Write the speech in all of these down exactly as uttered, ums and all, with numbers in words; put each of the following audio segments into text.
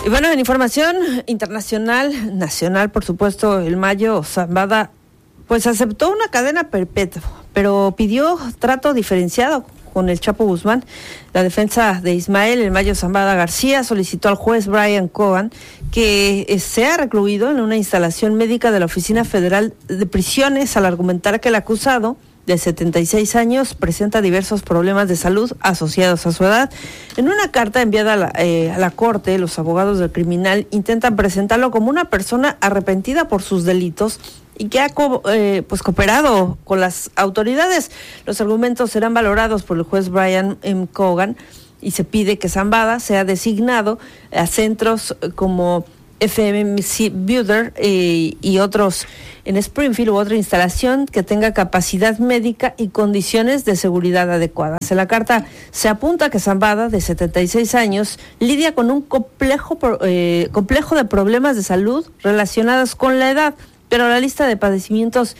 Y bueno, en información internacional, nacional, por supuesto, el Mayo Zambada, pues aceptó una cadena perpetua, pero pidió trato diferenciado con el Chapo Guzmán. La defensa de Ismael, el Mayo Zambada García, solicitó al juez Brian Cogan que sea recluido en una instalación médica de la Oficina Federal de Prisiones al argumentar que el acusado, de setenta y seis años, presenta diversos problemas de salud asociados a su edad. En una carta enviada a la, eh, a la Corte, los abogados del criminal intentan presentarlo como una persona arrepentida por sus delitos y que ha co- eh, pues cooperado con las autoridades. Los argumentos serán valorados por el juez Brian M. Cogan y se pide que Zambada sea designado a centros como F M C Builder eh, y otros en Springfield u otra instalación que tenga capacidad médica y condiciones de seguridad adecuadas. En la carta se apunta que Zambada, de setenta y seis años, lidia con un complejo, eh, complejo de problemas de salud relacionados con la edad, pero la lista de padecimientos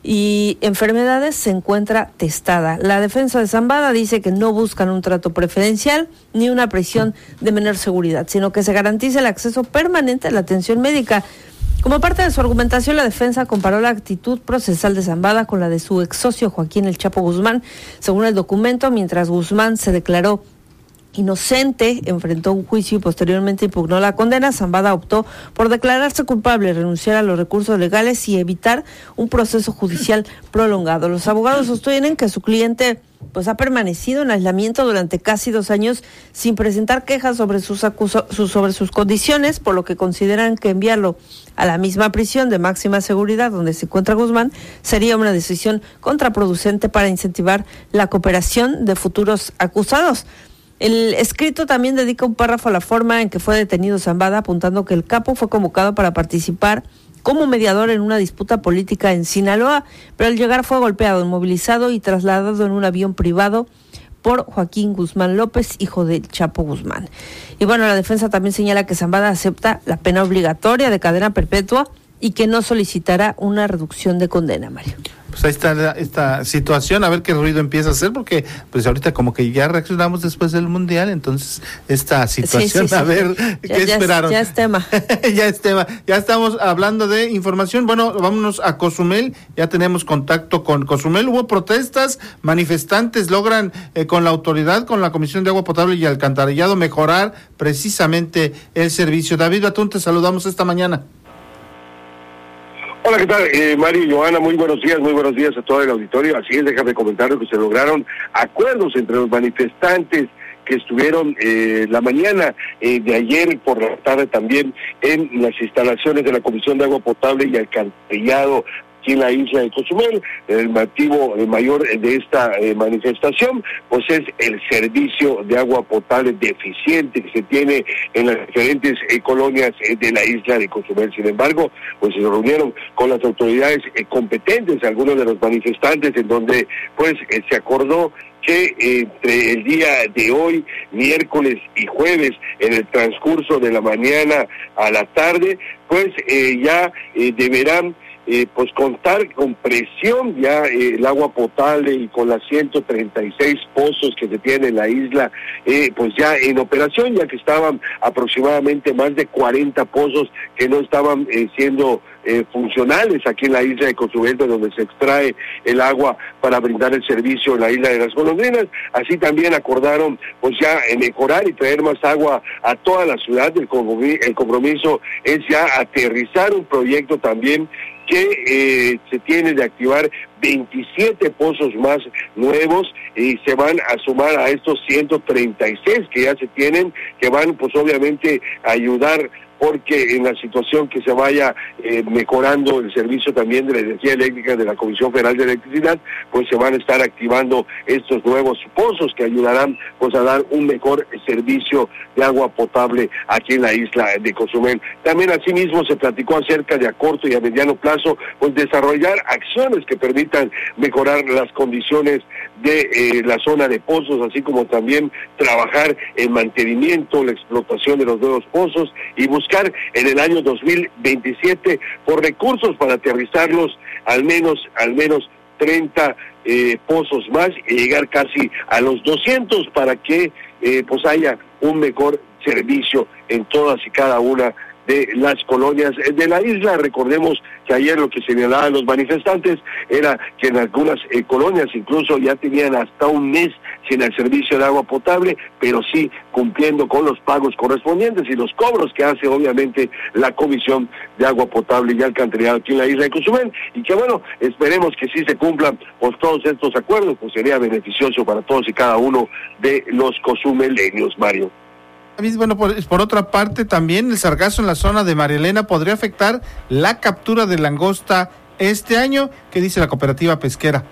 y enfermedades se encuentra testada. La defensa de Zambada dice que no buscan un trato preferencial ni una prisión de menor seguridad, sino que se garantice el acceso permanente a la atención médica. Como parte de su argumentación, la defensa comparó la actitud procesal de Zambada con la de su ex socio Joaquín El Chapo Guzmán. Según el documento, mientras Guzmán se declaró inocente, enfrentó un juicio y posteriormente impugnó la condena, Zambada optó por declararse culpable, renunciar a los recursos legales y evitar un proceso judicial prolongado. Los abogados sostienen que su cliente pues ha permanecido en aislamiento durante casi dos años sin presentar quejas sobre sus acuso- sus, sobre sus condiciones, por lo que consideran que enviarlo a la misma prisión de máxima seguridad donde se encuentra Guzmán sería una decisión contraproducente para incentivar la cooperación de futuros acusados. El escrito también dedica un párrafo a la forma en que fue detenido Zambada, apuntando que el capo fue convocado para participar como mediador en una disputa política en Sinaloa, pero al llegar fue golpeado, inmovilizado y trasladado en un avión privado por Joaquín Guzmán López, hijo del Chapo Guzmán. Y bueno, la defensa también señala que Zambada acepta la pena obligatoria de cadena perpetua y que no solicitará una reducción de condena, Mario. Pues ahí está esta situación, a ver qué ruido empieza a hacer, porque pues ahorita como que ya reaccionamos después del Mundial, entonces esta situación, sí, sí, sí. a ver, ¿qué ya, esperaron? Ya es tema. ya es tema, ya estamos hablando de información. Bueno, vámonos a Cozumel, ya tenemos contacto con Cozumel. Hubo protestas, manifestantes logran eh, con la autoridad, con la Comisión de Agua Potable y Alcantarillado, mejorar precisamente el servicio. David Batún, te saludamos esta mañana. Hola, ¿qué tal? Eh, Mario y Johanna, muy buenos días, muy buenos días a todo el auditorio. Así es, déjame comentar que se lograron acuerdos entre los manifestantes que estuvieron eh, la mañana eh, de ayer por la tarde también en las instalaciones de la Comisión de Agua Potable y Alcantarillado aquí en la isla de Cozumel. El motivo mayor de esta eh, manifestación pues es el servicio de agua potable deficiente que se tiene en las diferentes eh, colonias eh, de la isla de Cozumel. Sin embargo, pues se reunieron con las autoridades eh, competentes, algunos de los manifestantes, en donde pues eh, se acordó que eh, entre el día de hoy, miércoles y jueves, en el transcurso de la mañana a la tarde, pues eh, ya eh, deberán Eh, pues contar con presión ya eh, el agua potable y con las ciento treinta y seis pozos que se tiene en la isla, eh, pues ya en operación, ya que estaban aproximadamente más de cuarenta pozos que no estaban eh, siendo eh, funcionales aquí en la isla de Cozumel, donde se extrae el agua para brindar el servicio en la isla de las Golondrinas. Así también acordaron pues ya eh, mejorar y traer más agua a toda la ciudad. El compromiso, el compromiso es ya aterrizar un proyecto también que eh, se tiene de activar veintisiete pozos más nuevos y se van a sumar a estos ciento treinta y seis que ya se tienen, que van pues obviamente a ayudar porque en la situación que se vaya eh, mejorando el servicio también de la energía eléctrica de la Comisión Federal de Electricidad, pues se van a estar activando estos nuevos pozos que ayudarán pues a dar un mejor servicio de agua potable aquí en la isla de Cozumel. También asimismo se platicó acerca de a corto y a mediano plazo pues desarrollar acciones que permitan mejorar las condiciones de eh, la zona de pozos, así como también trabajar en mantenimiento, la explotación de los nuevos pozos y buscar en el año dos mil veintisiete por recursos para aterrizarlos al menos al menos treinta eh, pozos más y llegar casi a los doscientos para que eh, pues haya un mejor servicio en todas y cada una de las colonias de la isla. Recordemos que ayer lo que señalaban los manifestantes era que en algunas eh, colonias incluso ya tenían hasta un mes sin el servicio de agua potable, pero sí cumpliendo con los pagos correspondientes y los cobros que hace obviamente la Comisión de Agua Potable y Alcantarillado aquí en la isla de Cozumel, y que bueno, esperemos que sí se cumplan por todos estos acuerdos, pues sería beneficioso para todos y cada uno de los cozumeleños, Mario. Bueno, por, por otra parte, también el sargazo en la zona de María Elena podría afectar la captura de langosta este año. ¿Qué dice la cooperativa pesquera?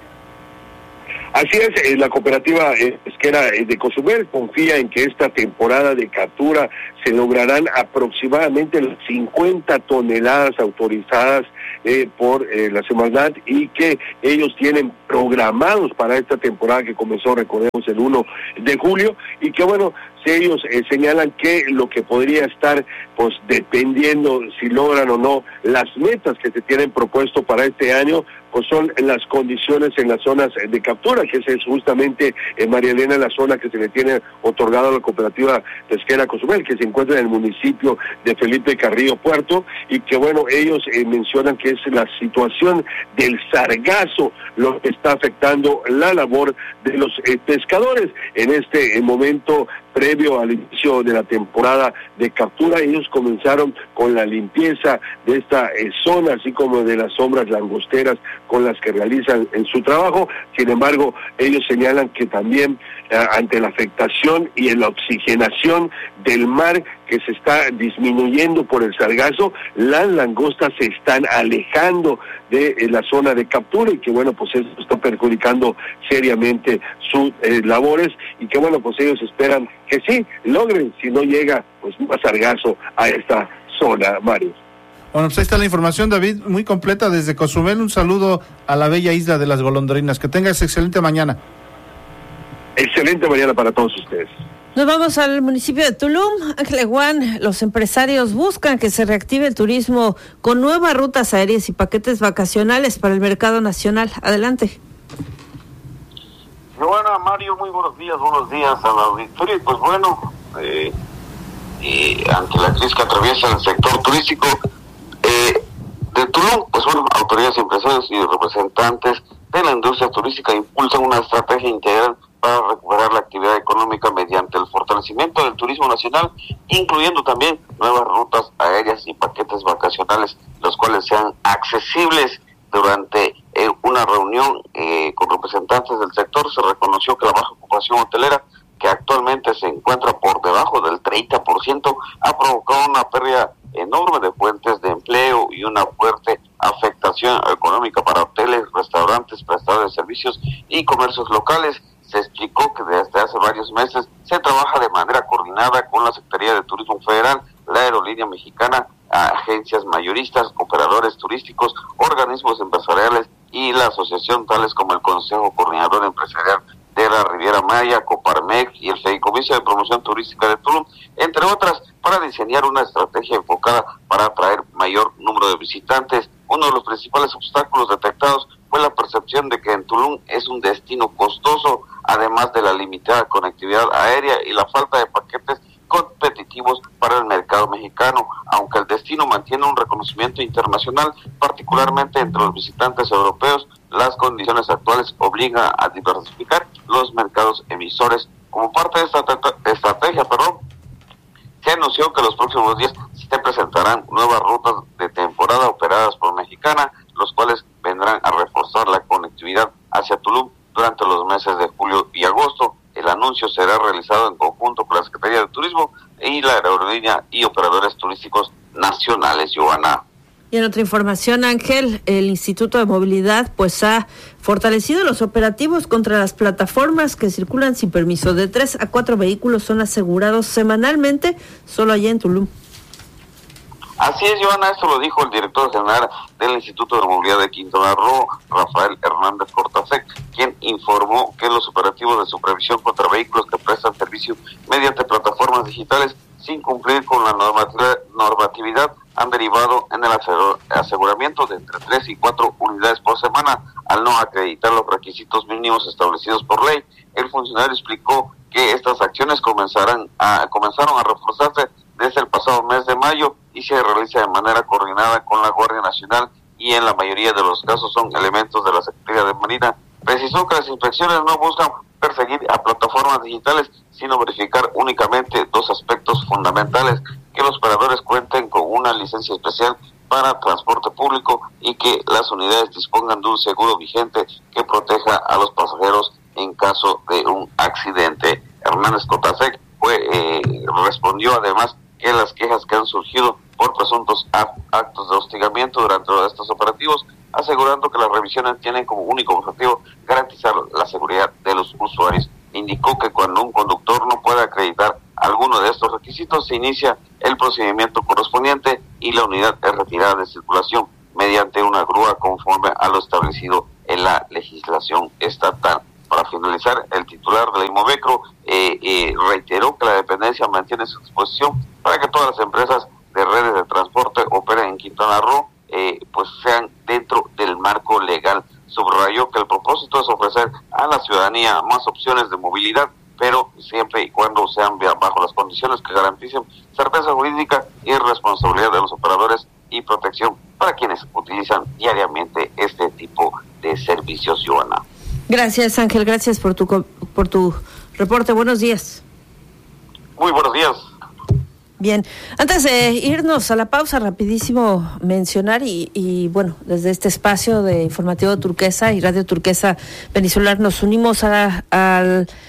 Así es, eh, la cooperativa eh, pesquera eh, de Cozumel confía en que esta temporada de captura se lograrán aproximadamente las cincuenta toneladas autorizadas eh, por eh, la Semarnat, y que ellos tienen programados para esta temporada que comenzó, recordemos, el uno de julio, y que bueno, si ellos eh, señalan que lo que podría estar, pues dependiendo si logran o no las metas que se tienen propuesto para este año, pues son las condiciones en las zonas de captura, que esa es justamente en María Elena, la zona que se le tiene otorgada a la cooperativa pesquera Cozumel, que se encuentra en el municipio de Felipe Carrillo Puerto, y que bueno, ellos eh, mencionan que es la situación del sargazo lo que está afectando la labor de los eh, pescadores. En este eh, momento previo al inicio de la temporada de captura, ellos comenzaron con la limpieza de esta eh, zona, así como de las sombras langosteras con las que realizan en su trabajo. Sin embargo, ellos señalan que también eh, ante la afectación y en la oxigenación del mar que se está disminuyendo por el sargazo, las langostas se están alejando de eh, la zona de captura, y que bueno, pues eso está perjudicando seriamente sus eh, labores, y que bueno, pues ellos esperan que sí logren, si no llega pues más sargazo a esta zona, Mario. Bueno, pues ahí está la información, David, muy completa desde Cozumel. Un saludo a la bella isla de las golondrinas. Que tengas excelente mañana. Excelente mañana para todos ustedes. Nos vamos al municipio de Tulum. Ángel Eguán, los empresarios buscan que se reactive el turismo con nuevas rutas aéreas y paquetes vacacionales para el mercado nacional. Adelante. Joana, Mario, muy buenos días, buenos días a la auditoría. Pues bueno, eh, eh, ante la crisis que atraviesa el sector turístico eh, de Tulum, pues bueno, autoridades, empresarios y representantes de la industria turística impulsan una estrategia integral para recuperar la actividad económica mediante el fortalecimiento del turismo nacional, incluyendo también nuevas rutas aéreas y paquetes vacacionales, los cuales sean accesibles. Durante eh, una reunión eh, con representantes del sector, se reconoció que la baja ocupación hotelera, que actualmente se encuentra por debajo del treinta por ciento, ha provocado una pérdida enorme de fuentes de empleo y una fuerte afectación económica para hoteles, restaurantes, prestadores de servicios y comercios locales. Se explicó que desde hace varios meses se trabaja de manera coordinada con la Secretaría de Turismo Federal, la Aerolínea Mexicana, agencias mayoristas, operadores turísticos, organismos empresariales y la asociación tales como el Consejo Coordinador Empresarial de la Riviera Maya, Coparmex y el Fideicomiso de Promoción Turística de Tulum, entre otras, para diseñar una estrategia enfocada para atraer mayor número de visitantes. Uno de los principales obstáculos detectados fue la percepción de que en Tulum es un destino costoso, además de la limitada conectividad aérea y la falta de paquetes competitivos para el mercado mexicano. Aunque el destino mantiene un reconocimiento internacional, particularmente entre los visitantes europeos, las condiciones actuales obligan a diversificar los mercados emisores. Como parte de esta estrategia, perdón, se anunció que los próximos días se presentarán nuevas rutas de temporada operadas por Mexicana, los cuales vendrán a reforzar la conectividad hacia Tulum durante los meses de julio y agosto. El anuncio será realizado en conjunto con la Secretaría de Turismo y la Aerolínea y operadores turísticos nacionales, Joana. Y en otra información, Ángel, el Instituto de Movilidad pues ha fortalecido los operativos contra las plataformas que circulan sin permiso. De tres a cuatro vehículos son asegurados semanalmente, solo allá en Tulum. Así es, Joana, esto lo dijo el director general del Instituto de Movilidad de Quintana Roo, Rafael Hernández Cortasec, quien informó que los operativos de supervisión contra vehículos que prestan servicio mediante plataformas digitales sin cumplir con la normatividad, normatividad han derivado en el aseguramiento de entre tres y cuatro unidades por semana al no acreditar los requisitos mínimos establecidos por ley. El funcionario explicó que estas acciones comenzarán a, comenzaron a reforzarse desde el pasado mes de mayo y se realiza de manera coordinada con la Guardia Nacional y en la mayoría de los casos son elementos de la Secretaría de Marina. Precisó que las inspecciones no buscan perseguir a plataformas digitales, sino verificar únicamente dos aspectos fundamentales: que los operadores cuenten con una licencia especial para transporte público y que las unidades dispongan de un seguro vigente que proteja a los pasajeros en caso de un accidente. Hernández Cotasec fue, eh, respondió además que las quejas que han surgido por presuntos actos de hostigamiento durante estos operativos, asegurando que las revisiones tienen como único objetivo garantizar la seguridad de los usuarios. Indicó que cuando un conductor no puede acreditar alguno de estos requisitos, se inicia el procedimiento correspondiente y la unidad es retirada de circulación mediante una grúa conforme a lo establecido en la legislación estatal. Para finalizar, el titular de la Imovecro eh, eh, reiteró que la dependencia mantiene su disposición para que todas las empresas de redes de transporte operen en Quintana Roo, eh, pues sean dentro del marco legal. Subrayó que el propósito es ofrecer a la ciudadanía más opciones de movilidad, pero siempre y cuando sean bajo las condiciones que garanticen certeza jurídica y responsabilidad de los operadores y protección para quienes utilizan diariamente este tipo de servicios, Joana. Gracias, Ángel, gracias por tu por tu reporte. Buenos días. Muy buenos días. Bien, antes de irnos a la pausa, rapidísimo mencionar y, y bueno, desde este espacio de Informativo Turquesa y Radio Turquesa Peninsular nos unimos a, a,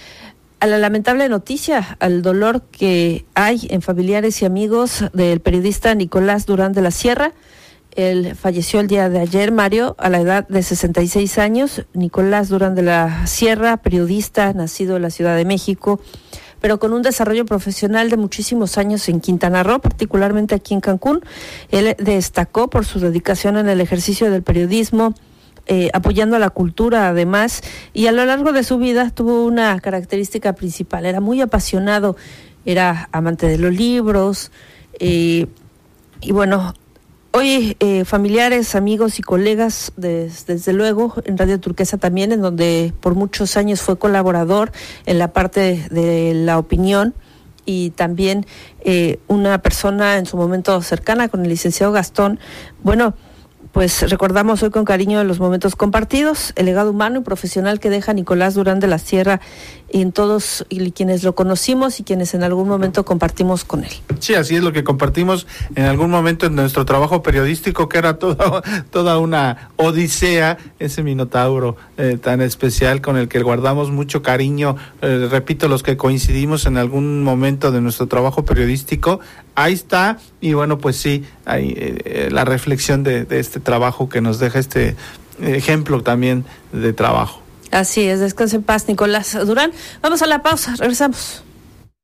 a la lamentable noticia, al dolor que hay en familiares y amigos del periodista Nicolás Durán de la Sierra. Él falleció el día de ayer, Mario, a la edad de sesenta y seis años. Nicolás Durán de la Sierra, periodista, nacido en la Ciudad de México, pero con un desarrollo profesional de muchísimos años en Quintana Roo, particularmente aquí en Cancún. Él destacó por su dedicación en el ejercicio del periodismo, eh, apoyando a la cultura además, y a lo largo de su vida tuvo una característica principal: era muy apasionado, era amante de los libros, eh, y bueno, hoy eh, familiares, amigos y colegas, des, desde luego, en Radio Turquesa también, en donde por muchos años fue colaborador en la parte de la opinión, y también eh, una persona en su momento cercana con el licenciado Gastón. Bueno, pues recordamos hoy con cariño los momentos compartidos, el legado humano y profesional que deja Nicolás Durán de la Sierra en todos y quienes lo conocimos y quienes en algún momento compartimos con él. Sí, así es, lo que compartimos en algún momento en nuestro trabajo periodístico, que era toda, toda una odisea, ese minotauro eh, tan especial con el que guardamos mucho cariño. Eh, repito, los que coincidimos en algún momento de nuestro trabajo periodístico, ahí está. Y bueno, pues sí, hay eh, la reflexión de, de este trabajo que nos deja este ejemplo también de trabajo. Así es, descanse en paz, Nicolás Durán. Vamos a la pausa, regresamos.